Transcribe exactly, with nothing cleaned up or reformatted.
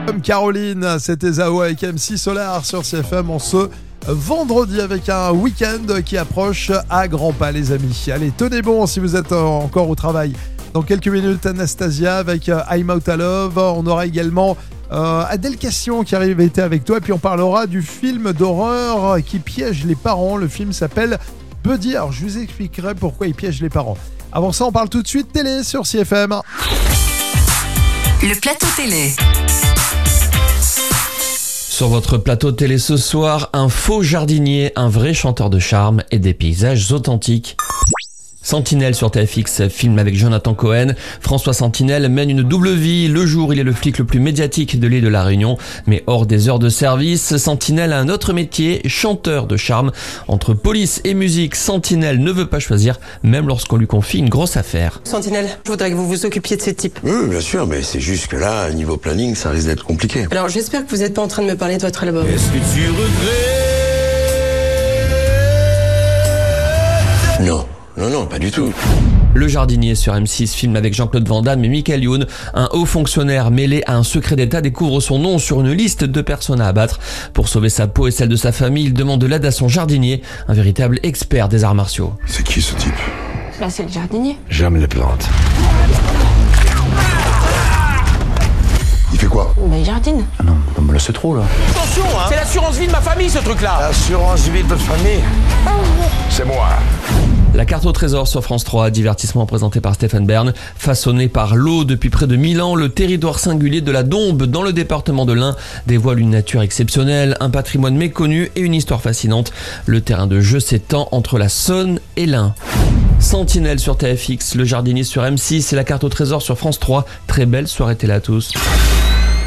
Comme Caroline, c'était Zao avec M C Solar sur C F M en ce vendredi avec un week-end qui approche à grands pas, les amis. Allez, tenez bon si vous êtes encore au travail. Dans quelques minutes, Anastasia avec I'm Out of Love. On aura également euh, Adèle Cassion qui arrive été avec toi. Et puis on parlera du film d'horreur qui piège les parents. Le film s'appelle Buddy. Alors je vous expliquerai pourquoi il piège les parents. Avant ça, on parle tout de suite télé sur C F M. Le plateau télé. Sur votre plateau télé ce soir, un faux jardinier, un vrai chanteur de charme et des paysages authentiques. Sentinelle sur T F X, film avec Jonathan Cohen. François Sentinelle mène une double vie. Le jour, il est le flic le plus médiatique de l'île de la Réunion. Mais hors des heures de service, Sentinelle a un autre métier, chanteur de charme. Entre police et musique, Sentinelle ne veut pas choisir, même lorsqu'on lui confie une grosse affaire. Sentinelle, je voudrais que vous vous occupiez de ces types. Oui, bien sûr, mais c'est juste que là, niveau planning, ça risque d'être compliqué. Alors j'espère que vous n'êtes pas en train de me parler de votre album. Est-ce que tu regrettes? Non. Non, non, pas du tout. Le jardinier sur M six, film avec Jean-Claude Van Damme et Michael Youn. Un haut fonctionnaire mêlé à un secret d'État découvre son nom sur une liste de personnes à abattre. Pour sauver sa peau et celle de sa famille, il demande de l'aide à son jardinier, un véritable expert des arts martiaux. C'est qui ce type? Bah c'est le jardinier. J'aime les plantes. Il fait quoi? Bah il jardine. Ah non, non mais là c'est trop là. Attention, hein, c'est l'assurance vie de ma famille ce truc-là. L'assurance vie de votre famille? C'est moi. La carte au trésor sur France trois, divertissement présenté par Stéphane Bern. Façonné par l'eau depuis près de mille ans, le territoire singulier de la Dombes dans le département de l'Ain dévoile une nature exceptionnelle, un patrimoine méconnu et une histoire fascinante. Le terrain de jeu s'étend entre la Saône et l'Ain. Sentinelle sur T F X, le jardinier sur M six et la carte au trésor sur France trois. Très belle soirée télé à tous.